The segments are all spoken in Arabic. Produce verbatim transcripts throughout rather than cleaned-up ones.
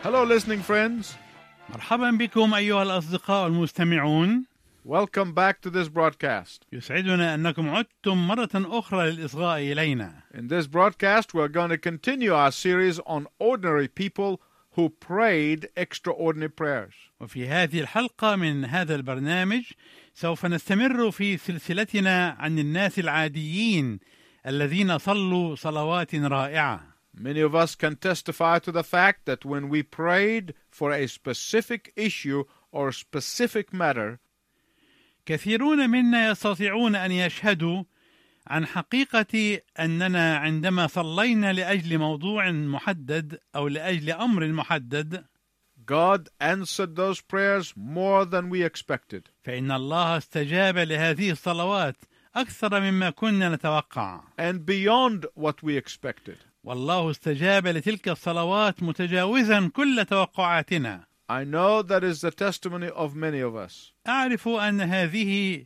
Hello listening friends. مرحبا بكم أيها الأصدقاء المستمعون. Welcome back to this broadcast. يسعدنا أنكم عدتم مرة أخرى للإصغاء إلينا. In this broadcast, we're going to continue our series on ordinary people who prayed extraordinary prayers. وفي هذه الحلقة من هذا البرنامج سوف نستمر في سلسلتنا عن الناس العاديين الذين صلوا صلوات رائعة. Many of us can testify to the fact that when we prayed for a specific issue or specific matter, كثيرون منا يستطيعون أن يشهدوا عن حقيقة أننا عندما صلينا لأجل موضوع محدد أو لأجل أمر محدد، God answered those prayers more than we expected. فإن الله استجاب لهذه الصلوات أكثر مما كنا نتوقع. And beyond what we expected. والله استجاب لتلك الصلوات متجاوزا كل توقعاتنا. I know that is the testimony of many of us. أعرف أن هذه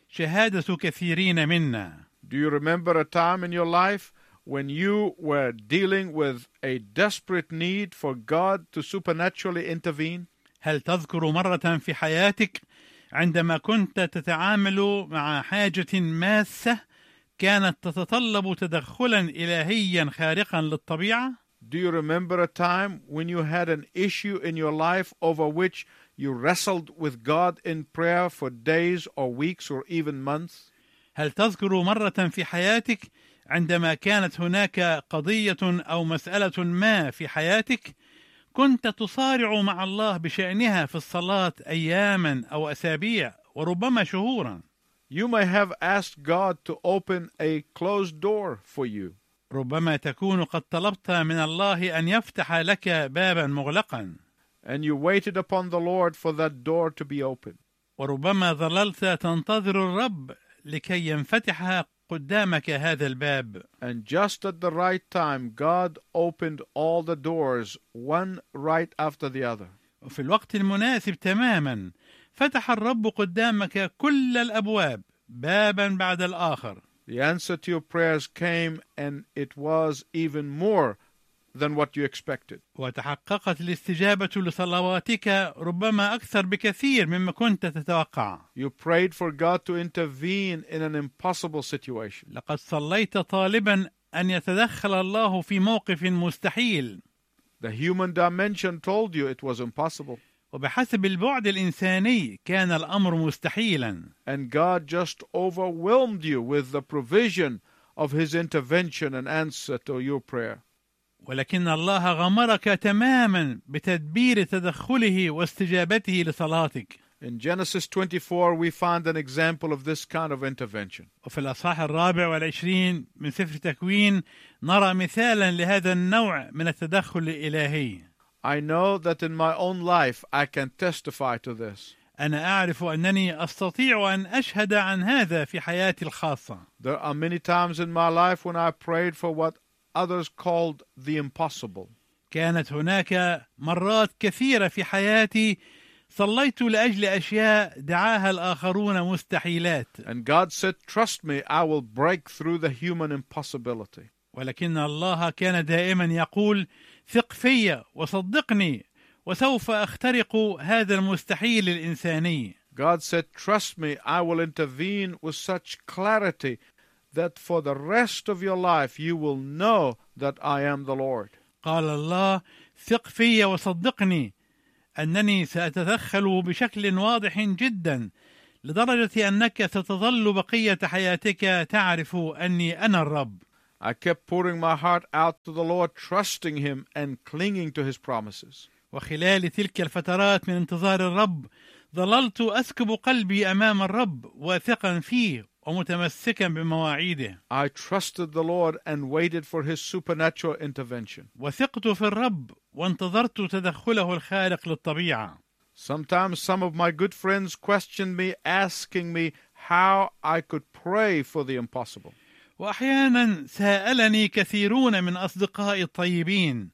شهادة كثيرين منا. Do you remember a time in your life when you were dealing with a desperate need for God to supernaturally intervene? هل تذكر مرة في حياتك عندما كنت تتعامل مع حاجة ماسة كانت تتطلب تدخلا إلهيا خارقا للطبيعة؟ Do you remember a time when you had an issue in your life over which you wrestled with God in prayer for days or weeks or even months? هل تذكر مرة في حياتك عندما كانت هناك قضية أو مسألة ما في حياتك كنت تصارع مع الله بشأنها في الصلاة أياما أو أسابيع وربما شهورا؟ You may have asked God to open a closed door for you. ربما تكون قد طلبت من الله أن يفتح لك بابا مغلقا. And you waited upon the Lord for that door to be open. وربما ظللت تنتظر الرب لكي ينفتح قدامك هذا الباب. And just at the right time, God opened all the doors, one right after the other. وفي الوقت المناسب تماما فتح الرب قدامك كل الأبواب بابا بعد الآخر. The answer to your prayers came, and it was even more than what you expected. وتحققت الاستجابة لصلواتك ربما أكثر بكثير مما كنت تتوقع. You prayed for God to intervene in an impossible situation. لقد صليت طالبا أن يتدخل الله في موقف مستحيل. The human dimension told you it was impossible. وبحسب البعد الإنساني كان الأمر مستحيلا. And God just overwhelmed you with the provision of His intervention and answer to your prayer. ولكن الله غمرك تماما بتدبير تدخله واستجابته لصلاتك. In Genesis twenty-four, we find an example of this kind of intervention. وفي الأصحاح الرابع والعشرين من سفر تكوين نرى مثالا لهذا النوع من التدخل الإلهي. I know that in my own life I can testify to this. أنا أعرف أنني أستطيع أن أشهد عن هذا في حياتي الخاصة. There are many times in my life when I prayed for what others called the impossible. كانت هناك مرات كثيرة في حياتي صليت لأجل أشياء دعاها الآخرون مستحيلات. And God said, trust me, I will break through the human impossibility. ولكن الله كان دائما يقول ثق في وصدقني وسوف أخترق هذا المستحيل الإنساني. God said, trust me, I will intervene with such clarity that for the rest of your life you will know that I am the Lord. قال الله ثق في وصدقني أنني سأتدخل بشكل واضح جدا لدرجة أنك ستظل بقية حياتك تعرف أني أنا الرب. I kept pouring my heart out to the Lord, trusting Him and clinging to His promises. وخلال تلك الفترات من انتظار الرب ظللت أسكب قلبي أمام الرب واثقا فيه ومتمسكا بمواعيده. I trusted the Lord and waited for His supernatural intervention. وثقت في الرب وانتظرت تدخله الخارق للطبيعة. Sometimes some of my good friends questioned me, asking me how I could pray for the impossible. وأحيانا سألني كثيرون من أصدقائي الطيبين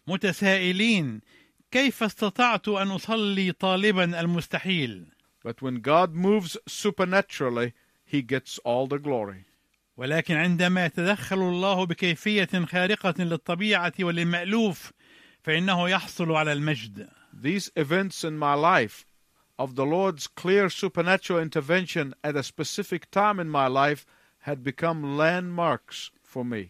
متسائلين كيف استطعت أن أصلي طالبا المستحيل. But when God moves supernaturally, He gets all the glory. ولكن عندما يتدخل الله بكيفية خارقة للطبيعة وللمألوف فإنه يحصل على المجد. These events in my life of the Lord's clear supernatural intervention at a specific time in my life had become landmarks for me.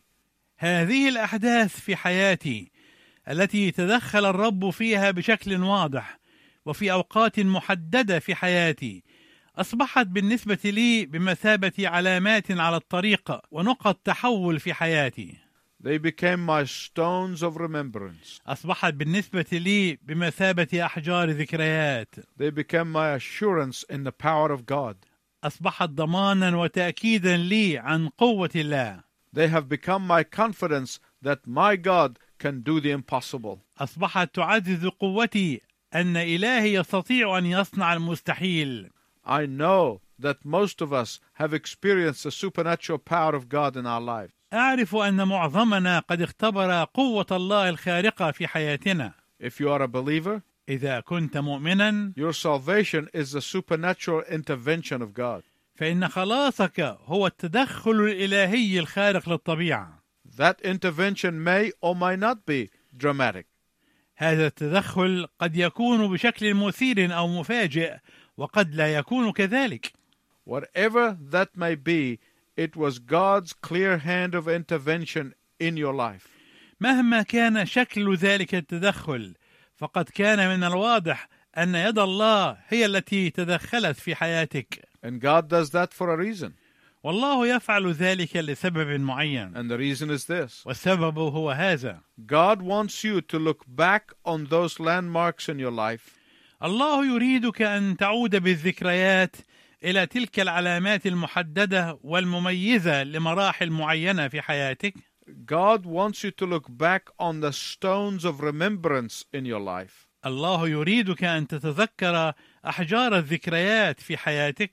هذه الأحداث في حياتي التي تدخل الرب فيها بشكل واضح وفي أوقات محددة في حياتي أصبحت بالنسبة لي بمثابة علامات على الطريق ونقط تحول في حياتي. They became my stones of remembrance. أصبحت بالنسبة لي بمثابة أحجار ذكريات. They became my assurance in the power of God. أصبحت ضمانا وتأكيدا لي عن قوة الله. They have become my confidence that my God can do the impossible. أصبحت تعزز قوتي أن إلهي يستطيع أن يصنع المستحيل. I know that most of us have experienced the supernatural power of God in our lives. أعرف أن معظمنا قد اختبر قوة الله الخارقة في حياتنا. If you are a believer, إذا كنت مؤمنا your salvation is the supernatural intervention of God. فإن خلاصك هو التدخل الإلهي الخارق للطبيعة. That intervention may or may not be dramatic. هذا التدخل قد يكون بشكل مثير أو مفاجئ وقد لا يكون كذلك. Whatever that may be, it was God's clear hand of intervention in your life. مهما كان شكل ذلك التدخل فقد كان من الواضح أن يد الله هي التي تدخلت في حياتك. And God does that for a reason. والله يفعل ذلك لسبب معين. And the reason is this. والسبب هو هذا. God wants you to look back on those landmarks in your life. الله يريدك أن تعود بالذكريات إلى تلك العلامات المحددة والمميزة لمراحل معينة في حياتك. God wants you to look back on the stones of remembrance in your life. الله يريدك أن تتذكر أحجار الذكريات في حياتك.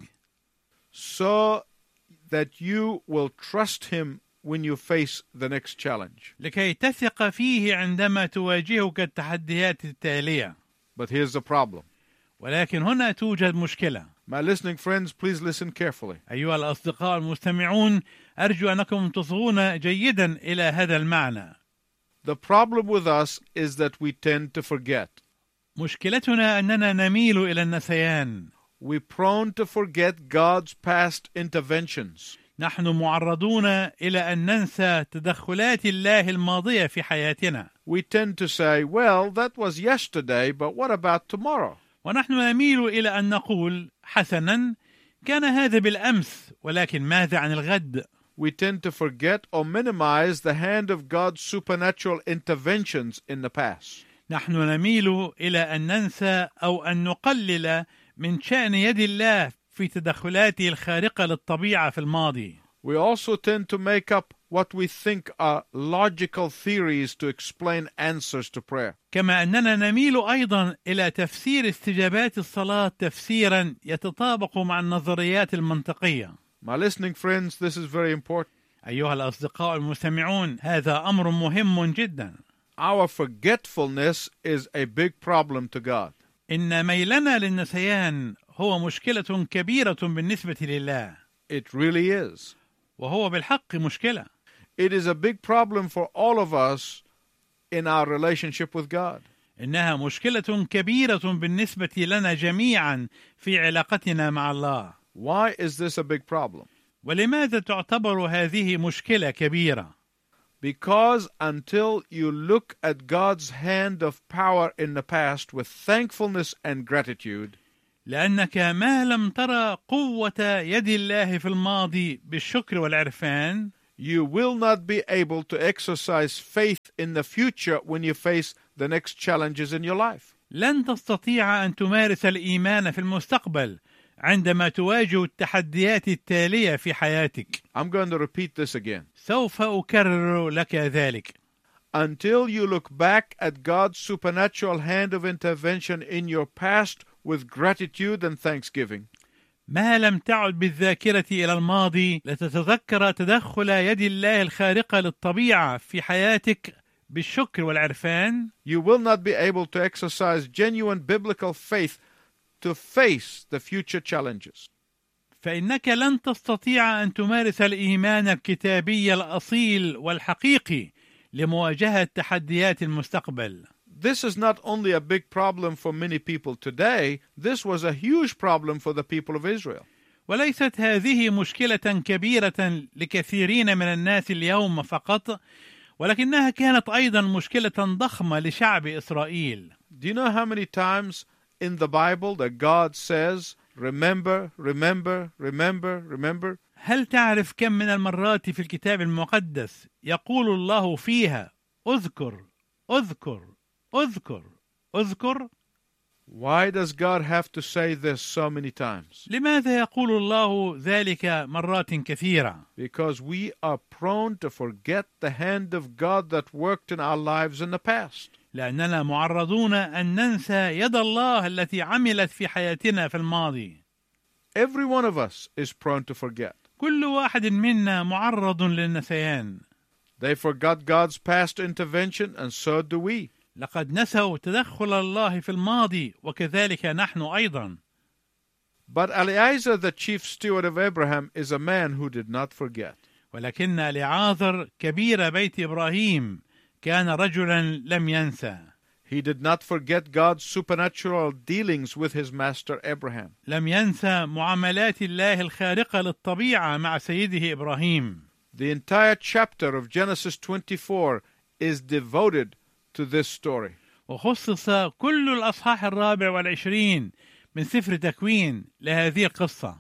So that you will trust Him when you face the next challenge. لكي تثق فيه عندما تواجهك التحديات التالية. But here's the problem. ولكن هنا توجد مشكلة. My listening friends, please listen carefully. أيها الأصدقاء المستمعون، أرجو أنكم تصغون جيدا إلى هذا المعنى. The problem with us is that we tend to forget. مشكلتنا أننا نميل إلى النسيان. We're prone to forget God's past interventions. نحن معرضون إلى أن ننسى تدخلات الله الماضية في حياتنا. We tend to say, well, that was yesterday, but what about tomorrow? ونحن نميل إلى أن نقول حسنا كان هذا بالأمس ولكن ماذا عن الغد؟ We tend to forget or minimize the hand of God's supernatural interventions in the past. نحن نميل إلى أن ننسى أو أن نقلل من شأن يد الله في تدخلاته الخارقة للطبيعة في الماضي. We also tend to make up what we think are logical theories to explain answers to prayer. كما أننا نميل أيضا إلى تفسير استجابات الصلاة تفسيرا يتطابق مع النظريات المنطقية. My listening friends, this is very important. أيها الأصدقاء المستمعون، هذا أمر مهم جدا. Our forgetfulness is a big problem to God. إن ميلنا للنسيان هو مشكلة كبيرة بالنسبة لله. It really is. وهو بالحق مشكلة. It is a big problem for all of us in our relationship with God. إنها مشكلة كبيرة بالنسبة لنا جميعا في علاقتنا مع الله. Why is this a big problem? ولماذا تعتبر هذه مشكلة كبيرة؟ Because until you look at God's hand of power in the past with thankfulness and gratitude, لأنك ما لم ترى قوة يد الله في الماضي بالشكر والعرفان، you will not be able to exercise faith in the future when you face the next challenges in your life. لن تستطيع أن تمارس الإيمان في المستقبل عندما تواجه التحديات التالية في حياتك. I'm going to repeat this again. سوف أكرر لك ذلك. Until you look back at God's supernatural hand of intervention in your past with gratitude and thanksgiving, ما لم تعد بالذاكرة إلى الماضي لتتذكر تدخل يد الله الخارقة للطبيعة في حياتك بالشكر والعرفان، you will not be able to exercise genuine biblical faith to face the future challenges. فإنك لن تستطيع أن تمارس الإيمان الكتابي الأصيل والحقيقي لمواجهة تحديات المستقبل. This is not only a big problem for many people today, this was a huge problem for the people of Israel. وليست هذه مشكلة كبيرة لكثيرين من الناس اليوم فقط، ولكنها كانت أيضا مشكلة ضخمة لشعب إسرائيل. Do you know how many times in the Bible that God says, remember, remember, remember, remember? هل تعرف كم من المرات في الكتاب المقدس يقول الله فيها اذكر اذكر اذكر اذكر؟ Why does God have to say this so many times? لماذا يقول الله ذلك مرات كثيرة؟ Because we are prone to forget the hand of God that worked in our lives in the past. لأننا معرضون أن ننسى يد الله التي عملت في حياتنا في الماضي. Every one of us is prone to forget. كل واحد منا معرض للنسيان. They forgot God's past intervention, and so do we. لقد نسوا تدخل الله في الماضي وكذلك نحن أيضا. But Eliezer, the chief steward of Abraham, is a man who did not forget. ولكن إليعاذر كبير بيت إبراهيم كان رجلا لم ينسى. He did not forget God's supernatural dealings with his master Abraham. لم ينسى معاملات الله الخارقة للطبيعة مع سيده إبراهيم. The entire chapter of Genesis twenty-four is devoted to this story. وخصص كل الأصحاح الرابع والعشرين من سفر تكوين لهذه القصة.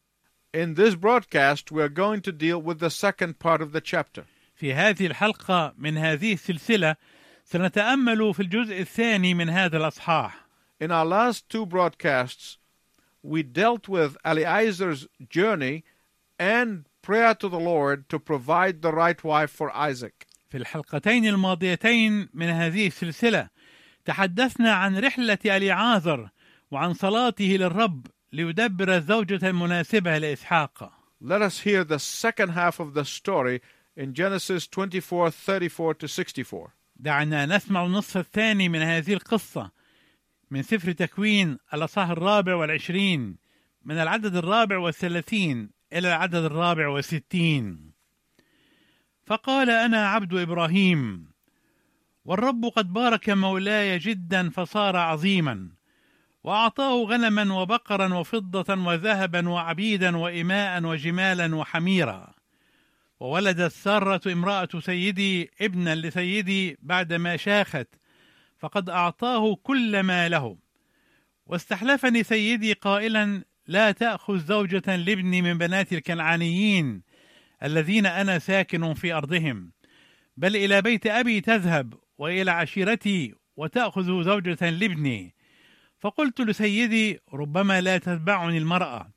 In this broadcast, we are going to deal with the second part of the chapter. في هذه الحلقة من هذه السلسلة سنتأمل في الجزء الثاني من هذا الأصحاح. In our last two broadcasts, we dealt with Eliezer's journey and prayer to the Lord to provide the right wife for Isaac. في الحلقتين الماضيتين من هذه السلسلة تحدثنا عن رحلة إليعاذر وعن صلاته للرب ليدبر الزوجة المناسبة لإسحاق. Let us hear the second half of the story in Genesis twenty-four, thirty-four to sixty-four. دعنا نسمع النصف الثاني من هذه القصة من سفر تكوين الأصحاح الرابع والعشرين من العدد الرابع والثلاثين إلى العدد الرابع والستين. فقال أنا عبد إبراهيم والرب قد بارك مولاي جدا فصار عظيما، وأعطاه غنما وبقرا وفضة وذهبا وعبيدا وإماء وجمالا وحميرا. وولدت سارة امرأة سيدي ابنا لسيدي بعدما شاخت، فقد أعطاه كل ما له. واستحلفني سيدي قائلا لا تأخذ زوجة لابني من بنات الكنعانيين الذين أنا ساكن في أرضهم، بل إلى بيت أبي تذهب وإلى عشيرتي وتأخذ زوجة لابني. فقلت لسيدي ربما لا تتبعني المرأة.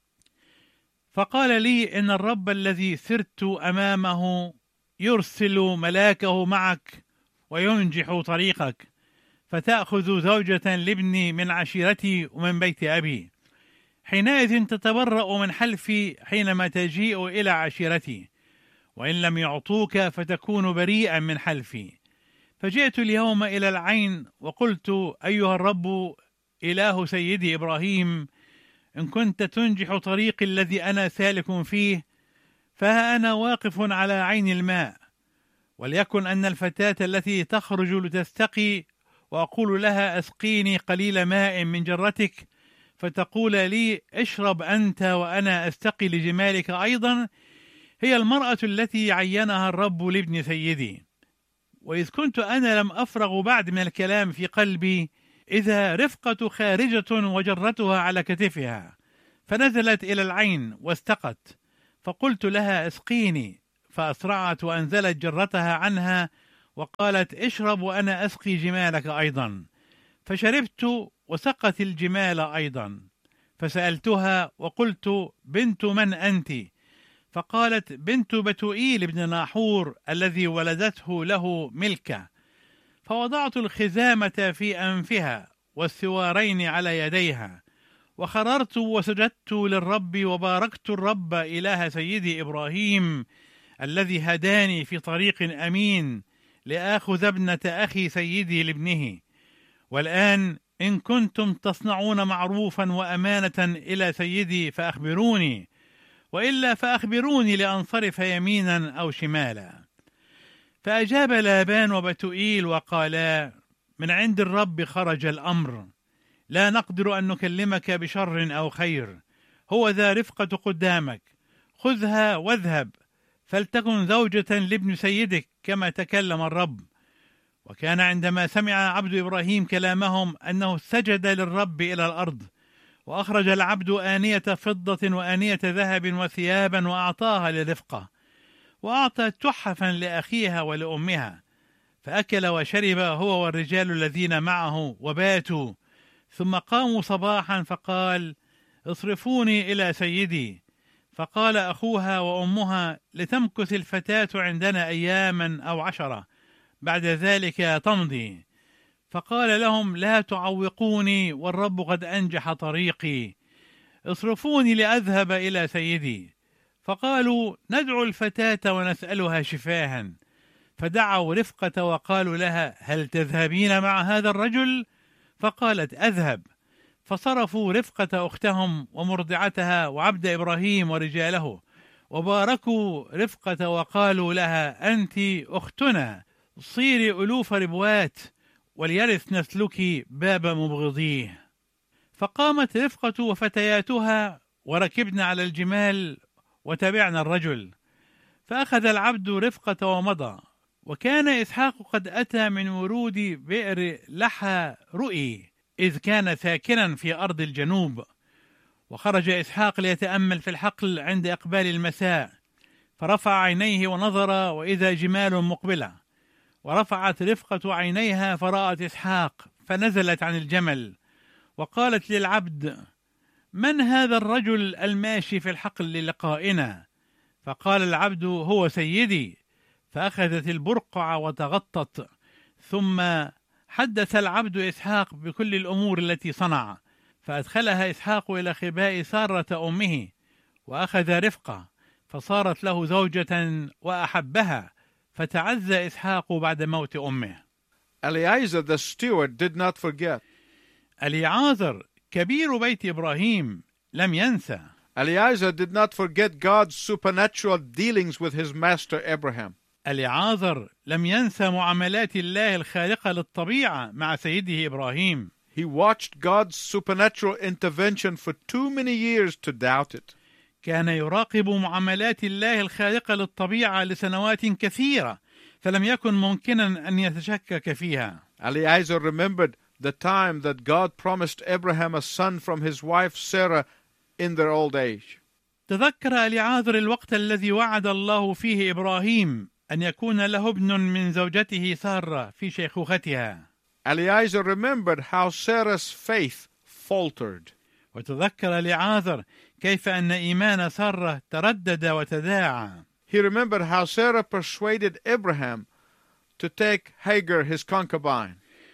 فقال لي إن الرب الذي سرت أمامه يرسل ملاكه معك وينجح طريقك، فتأخذ زوجة لابني من عشيرتي ومن بيت أبي. حينئذ تتبرأ من حلفي حينما تجيء إلى عشيرتي، وإن لم يعطوك فتكون بريئا من حلفي. فجئت اليوم إلى العين وقلت أيها الرب إله سيدي إبراهيم، إن كنت تنجح طريقي الذي أنا سالك فيه، فها أنا واقف على عين الماء، وليكن أن الفتاة التي تخرج لتستقي وأقول لها أسقيني قليل ماء من جرتك، فتقول لي اشرب أنت وأنا أستقي لجمالك أيضا، هي المرأة التي عينها الرب لابن سيدي. وإذ كنت أنا لم أفرغ بعد من الكلام في قلبي، إذا رفقة خارجة وجرتها على كتفها، فنزلت إلى العين واستقت. فقلت لها اسقيني، فأسرعت وأنزلت جرتها عنها وقالت اشرب وأنا أسقي جمالك أيضا. فشربت وسقت الجمال أيضا. فسألتها وقلت بنت من أنت؟ فقالت بنت بتوئيل بن ناحور الذي ولدته له ملكة. فوضعت الخزامة في أنفها والسوارين على يديها، وخررت وسجدت للرب وباركت الرب إله سيدي إبراهيم الذي هداني في طريق أمين لآخذ ابنة أخي سيدي لابنه. والآن إن كنتم تصنعون معروفا وأمانة إلى سيدي فأخبروني، وإلا فأخبروني لأنصرف يمينا أو شمالا. فأجاب لابان وبتوئيل وقالا من عند الرب خرج الأمر، لا نقدر أن نكلمك بشر أو خير، هو ذا رفقة قدامك، خذها واذهب، فلتكن زوجة لابن سيدك كما تكلم الرب. وكان عندما سمع عبد إبراهيم كلامهم أنه سجد للرب إلى الأرض، وأخرج العبد آنية فضة وآنية ذهب وثيابا وأعطاها لرفقة، وأعطى تحفا لأخيها ولأمها، فأكل وشرب هو والرجال الذين معه وباتوا. ثم قاموا صباحا فقال: اصرفوني إلى سيدي. فقال أخوها وأمها: لتمكث الفتاة عندنا أياما أو عشرة، بعد ذلك تمضي. فقال لهم: لا تعوقوني، والرب قد أنجح طريقي، اصرفوني لأذهب إلى سيدي. فقالوا: ندعو الفتاة ونسألها شفاها. فدعوا رفقة وقالوا لها: هل تذهبين مع هذا الرجل؟ فقالت: أذهب. فصرفوا رفقة أختهم ومرضعتها وعبد إبراهيم ورجاله، وباركوا رفقة وقالوا لها: أنت أختنا، صيري ألوف ربوات، وليرث نسلك باب مبغضيه. فقامت رفقة وفتياتها وركبن على الجمال وتبعنا الرجل. فأخذ العبد رفقة ومضى. وكان إسحاق قد أتى من ورود بئر لحى رؤي، إذ كان ساكنا في أرض الجنوب. وخرج إسحاق ليتأمل في الحقل عند إقبال المساء، فرفع عينيه ونظر وإذا جمال مقبلة، ورفعت رفقة عينيها فرأت إسحاق، فنزلت عن الجمل وقالت للعبد: من هذا الرجل الماشي في الحقل للقائنا؟ فقال العبد: هو سيدي. فأخذت البرقع وتغطت. ثم حدث العبد إسحاق بكل الأمور التي صنع، فأدخلها إسحاق إلى خباء سارة أمه، وأخذ رفقة فصارت له زوجة وأحبها، فتعزى إسحاق بعد موت أمه. Eliezer the steward did not forget. أليعازر كبير بيت إبراهيم لم ينسى. Eliezer did not forget God's supernatural dealings with his master Abraham. أليعازر لم ينسى معاملات الله الخارقة للطبيعة مع سيده إبراهيم. He watched God's supernatural intervention for too many years to doubt it. كان يراقب معاملات الله الخارقة للطبيعة لسنوات كثيرة، فلم يكن ممكنا أن يتشكك فيها. Eliezer remembered the time that God promised Abraham a son from his wife Sarah in their old age. تذكر أليعازر الوقت الذي وعد الله فيه إبراهيم أن يكون له ابن من زوجته سارة في شيخوختها. Eliezer remembered how Sarah's faith faltered. وتذكر أليعازر كيف أن إيمان سارة تردد وتداعى. He remembered how Sarah persuaded Abraham to take Hagar his concubine.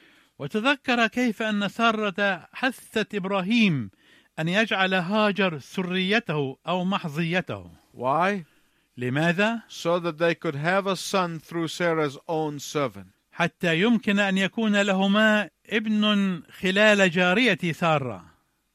وتذكر كيف أن سارة حثت إبراهيم أن يجعل هاجر سريته أو محظيته. Why? لماذا؟ So that they could have a son through Sarah's own servant. حتى يمكن أن يكون لهما ابن خلال جارية سارة.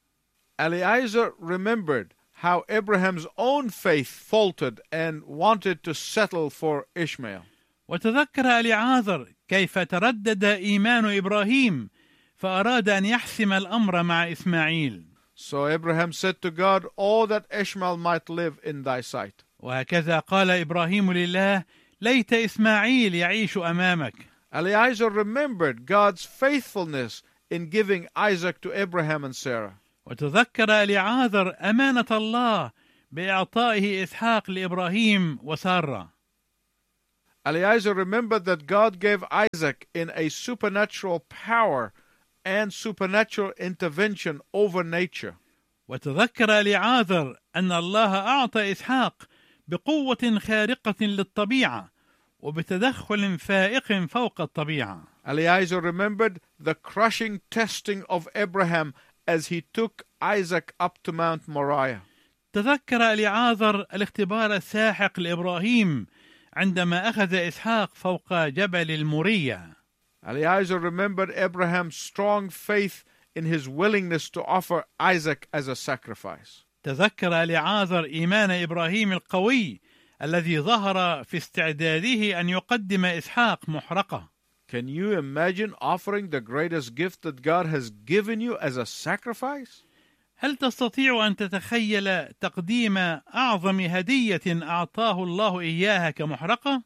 Eliezer remembered how Abraham's own faith faltered and wanted to settle for Ishmael. وتذكر أليعازر كيف تردد إيمان إبراهيم فأراد أن يحسم الأمر مع إسماعيل. So Abraham said to God, "Oh, that Ishmael might live in thy sight." وهكذا قال إبراهيم لله: ليت إسماعيل يعيش أمامك. Eliezer remembered God's faithfulness in giving Isaac to Abraham and Sarah. وتذكر أليعازر أمانة الله بإعطائه إسحاق لإبراهيم وسارة. Eliezer remembered that God gave Isaac in a supernatural power and supernatural intervention over nature. وتذكر أليعازر أن الله أعطى إسحاق بقوة خارقة للطبيعة وبتدخل فائق فوق الطبيعة. Eliezer remembered the crushing testing of Abraham as he took Isaac up to Mount Moriah. تذكر أليعازر الاختبار الساحق لإبراهيم عندما أخذ إسحاق فوق جبل المورية. Eliezer remembered Abraham's strong faith in his willingness to offer Isaac as a sacrifice. تذكر أليعازر إيمان إبراهيم القوي الذي ظهر في استعداده أن يقدم إسحاق محرقة. Can you imagine offering the greatest gift that God has given you as a sacrifice? هل تستطيع أن تتخيل تقديم أعظم هدية أعطاه الله إياها كمحرقة؟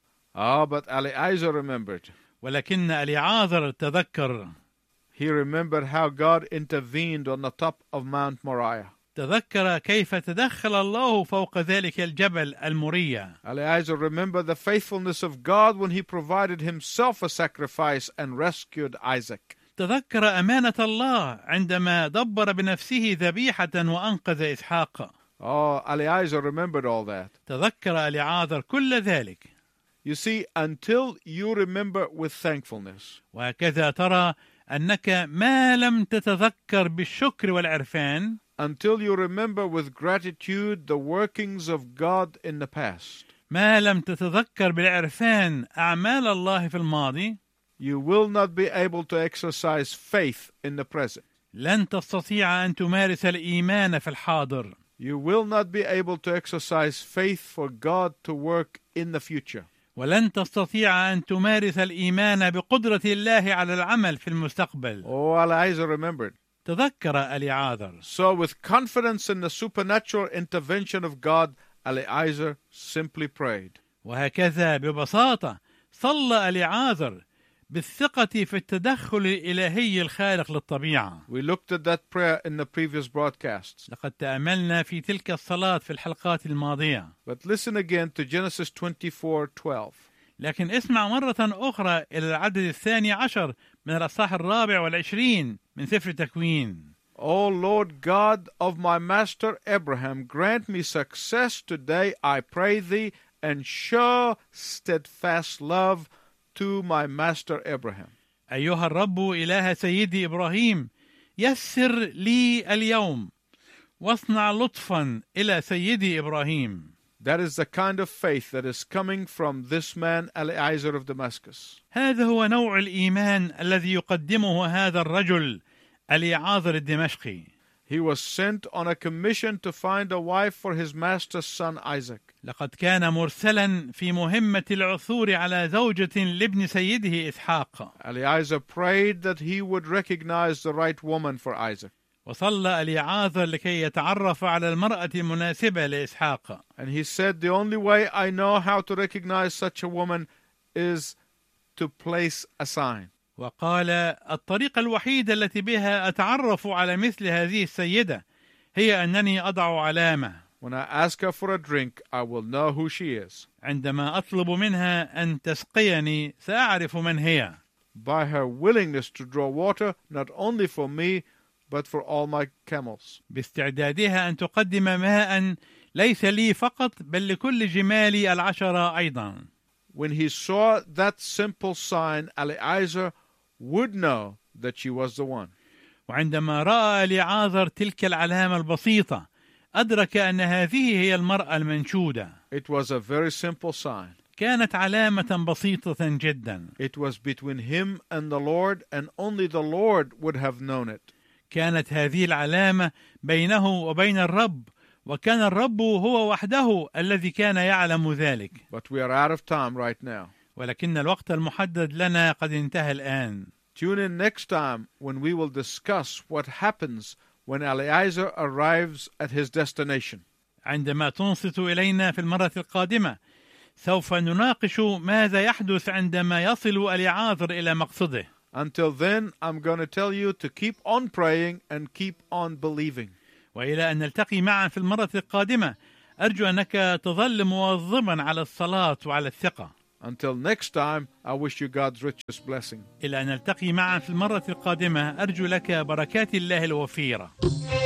Ah, but Eliezer remembered. ولكن أليعازر تذكر. He remembered how God intervened on the top of Mount Moriah. تذكر كيف تدخل الله فوق ذلك الجبل المورية. Eliezer remembered the faithfulness of God when he provided himself a sacrifice and rescued Isaac. تذكر أمانة الله عندما دبر بنفسه ذبيحة وأنقذ إسحاق. Oh, Eliezer remembered all that. تذكر أليعازر كل ذلك. You see, until you remember with thankfulness, وهكذا ترى أنك ما لم تتذكر بالشكر والعرفان، until you remember with gratitude the workings of God in the past, ما لم تتذكر بالعرفان أعمال الله في الماضي، you will not be able to exercise faith in the present. لن تستطيع أن تمارس الإيمان في الحاضر. You will not be able to exercise faith for God to work in the future. ولن تستطيع أن تمارس الإيمان بقدرة الله على العمل في المستقبل. Oh, Eliezer remembered. تذكر أليعازر. So with confidence in the supernatural intervention of God, Eliezer simply prayed. وهكذا ببساطة صلى أليعازر بالثقة في التدخل الإلهي الخارق للطبيعة. We looked at that prayer in the previous broadcasts. لقد تأملنا في تلك الصلاة في الحلقات الماضية. But listen again to Genesis twenty-four twelve. لكن اسمع مرة أخرى إلى العدد الثاني عشر من الأصحاح الرابع والعشرين من سفر تكوين. O Lord God of my master Abraham, grant me success today, I pray thee, and show steadfast love to my master Abraham. أيها الرب إله سيدي إبراهيم، يسر لي اليوم واصنع لطفا إلى سيدي إبراهيم. That is the kind of faith that is coming from this man Eliezer of Damascus. هذا هو نوع الإيمان الذي يقدمه هذا الرجل أليعازر الدمشقي. He was sent on a commission to find a wife for his master's son Isaac. لقد كان مرسلا في مهمة العثور على زوجة لابن سيده إسحاق. Eliezer prayed that he would recognize the right woman for Isaac. وصلى أليعازر لكي يتعرف على المرأة المناسبة لإسحاق. And he said, the only way I know how to recognize such a woman is to place a sign. وقال الطريقة الوحيدة التي بها أتعرف على مثل هذه السيدة هي أنني أضع علامة. When I ask her for a drink, I will know who she is. عندما أطلب منها أن تسقيني سأعرف من هي. By her willingness to draw water, not only for me, but for all my camels. باستعدادها أن تقدم ماء ليس لي فقط بل لكل جمالي العشرة أيضا. When he saw that simple sign, Eliezer would know that she was the one. وعندما رأى أليعازر تلك العلامة البسيطة أدرك أن هذه هي المرأة المنشودة. It was a very simple sign. كانت علامة بسيطة جدا. It was between him and the Lord, and only the Lord would have known it. كانت هذه العلامة بينه وبين الرب، وكان الرب هو وحده الذي كان يعلم ذلك. But we are out of time right now. ولكن الوقت المحدد لنا قد انتهى الآن. Tune in next time when we will discuss what happens when Eliezer arrives at his destination. عندما تنصت إلينا في المرة القادمة سوف نناقش ماذا يحدث عندما يصل أليعازر إلى مقصده. Until then, I'm going to tell you to keep on praying and keep on believing. وإلى أن نلتقي معا في المرة القادمة أرجو أنك تظل مواظبا على الصلاة وعلى الثقة. Until next time, I wish you God's richest blessing. إلى أن نلتقي معا في المرة القادمة أرجو لك بركات الله الوفيرة.